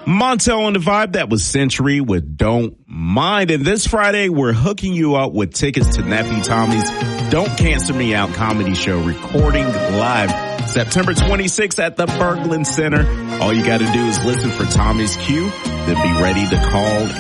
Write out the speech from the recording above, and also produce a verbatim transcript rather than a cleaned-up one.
Montel on the Vibe, that was Century with Don't Mind. And this Friday, we're hooking you up with tickets to Nephew Tommy's Don't Cancel Me Out comedy show, recording live September twenty-sixth at the Berglund Center. All you got to do is listen for Tommy's cue, then be ready to call